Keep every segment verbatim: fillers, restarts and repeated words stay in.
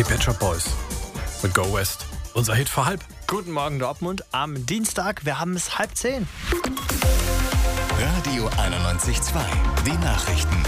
Die Pet Shop Boys mit Go West. Unser Hit vor halb. Guten Morgen Dortmund am Dienstag. Wir haben es halb zehn. Radio einundneunzig Komma zwei. Die Nachrichten.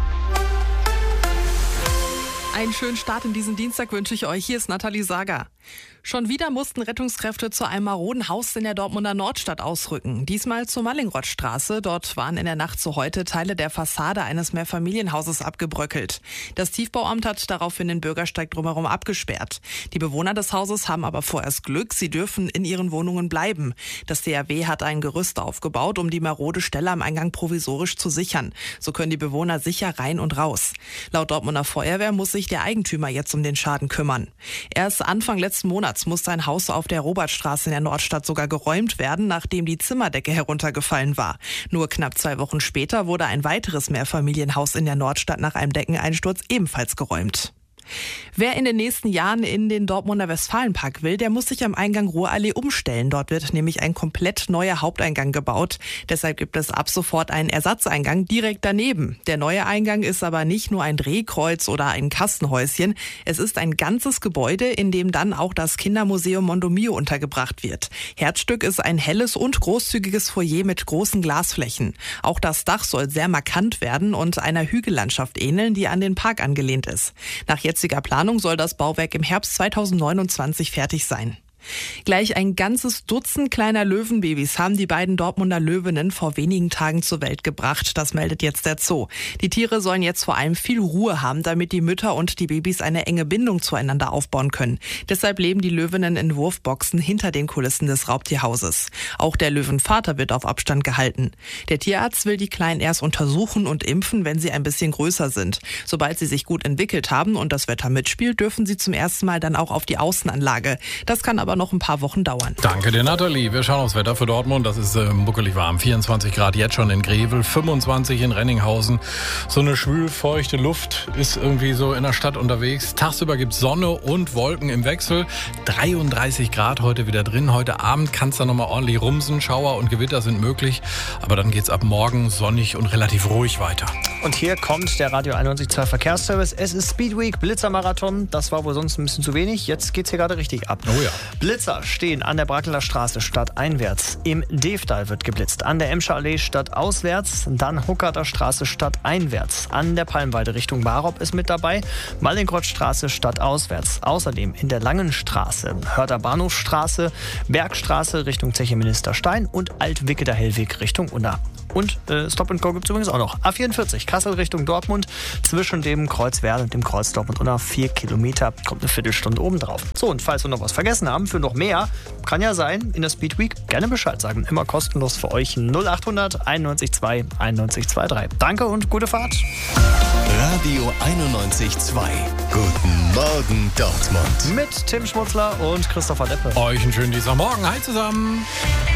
Einen schönen Start in diesen Dienstag wünsche ich euch. Hier ist Nathalie Sager. Schon wieder mussten Rettungskräfte zu einem maroden Haus in der Dortmunder Nordstadt ausrücken. Diesmal zur Mallingrothstraße. Dort waren in der Nacht zu heute Teile der Fassade eines Mehrfamilienhauses abgebröckelt. Das Tiefbauamt hat daraufhin den Bürgersteig drumherum abgesperrt. Die Bewohner des Hauses haben aber vorerst Glück. Sie dürfen in ihren Wohnungen bleiben. Das D R W hat ein Gerüst aufgebaut, um die marode Stelle am Eingang provisorisch zu sichern. So können die Bewohner sicher rein und raus. Laut Dortmunder Feuerwehr muss sich der Eigentümer jetzt um den Schaden kümmern. Erst Anfang letzten Monats musste ein Haus auf der Robertstraße in der Nordstadt sogar geräumt werden, nachdem die Zimmerdecke heruntergefallen war. Nur knapp zwei Wochen später wurde ein weiteres Mehrfamilienhaus in der Nordstadt nach einem Deckeneinsturz ebenfalls geräumt. Wer in den nächsten Jahren in den Dortmunder Westfalenpark will, der muss sich am Eingang Ruhrallee umstellen. Dort wird nämlich ein komplett neuer Haupteingang gebaut. Deshalb gibt es ab sofort einen Ersatzeingang direkt daneben. Der neue Eingang ist aber nicht nur ein Drehkreuz oder ein Kastenhäuschen. Es ist ein ganzes Gebäude, in dem dann auch das Kindermuseum Mondomio untergebracht wird. Herzstück ist ein helles und großzügiges Foyer mit großen Glasflächen. Auch das Dach soll sehr markant werden und einer Hügellandschaft ähneln, die an den Park angelehnt ist. Nach jetziger Planung soll das Bauwerk im Herbst zweitausendneunundzwanzig fertig sein. Gleich ein ganzes Dutzend kleiner Löwenbabys haben die beiden Dortmunder Löwinnen vor wenigen Tagen zur Welt gebracht. Das meldet jetzt der Zoo. Die Tiere sollen jetzt vor allem viel Ruhe haben, damit die Mütter und die Babys eine enge Bindung zueinander aufbauen können. Deshalb leben die Löwinnen in Wurfboxen hinter den Kulissen des Raubtierhauses. Auch der Löwenvater wird auf Abstand gehalten. Der Tierarzt will die Kleinen erst untersuchen und impfen, wenn sie ein bisschen größer sind. Sobald sie sich gut entwickelt haben und das Wetter mitspielt, dürfen sie zum ersten Mal dann auch auf die Außenanlage. Das kann aber noch ein paar Wochen dauern. Danke dir, Nathalie. Wir schauen aufs Wetter für Dortmund. Das ist äh, muckelig warm. vierundzwanzig Grad jetzt schon in Grevel, fünfundzwanzig in Renninghausen. So eine schwülfeuchte Luft ist irgendwie so in der Stadt unterwegs. Tagsüber gibt es Sonne und Wolken im Wechsel. dreiunddreißig Grad heute wieder drin. Heute Abend kann es dann nochmal ordentlich rumsen. Schauer und Gewitter sind möglich. Aber dann geht es ab morgen sonnig und relativ ruhig weiter. Und hier kommt der Radio einundneunzig Komma zwei Verkehrsservice. Es ist Speedweek, Blitzermarathon. Das war wohl sonst ein bisschen zu wenig. Jetzt geht's hier gerade richtig ab. Oh ja. Blitzer stehen an der Brackeler Straße stadteinwärts. Im Devdal wird geblitzt. An der Emscher Allee stadtauswärts. Dann Huckerter Straße stadteinwärts. An der Palmweide Richtung Barop ist mit dabei. Mallingrothstraße stadtauswärts. Außerdem in der Langen Straße, Hörder Bahnhofstraße, Bergstraße Richtung Zeche Ministerstein und Altwicketer Hellweg Richtung Unna. Und äh, Stop and Go gibt es übrigens auch noch. A vierundvierzig, Kassel Richtung Dortmund. Zwischen dem Kreuz Werl und dem Kreuz Dortmund-Unna vier Kilometer. Kommt eine Viertelstunde oben drauf. So, und falls wir noch was vergessen haben, für noch mehr, kann ja sein, in der Speedweek gerne Bescheid sagen. Immer kostenlos für euch. null achthundert einundneunzig zwei einundneunzig zweiunddreißig. Danke und gute Fahrt. Radio einundneunzig Komma zwei. Guten Morgen Dortmund. Mit Tim Schmutzler und Christopher Deppe. Euch einen schönen Dienstagmorgen. Hi zusammen.